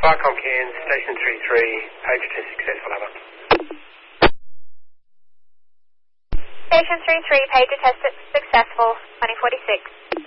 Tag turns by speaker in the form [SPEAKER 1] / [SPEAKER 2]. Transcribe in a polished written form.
[SPEAKER 1] Viacom Cairns, Station 33, pager test successful, over.
[SPEAKER 2] Station 33, pager test successful, 2046.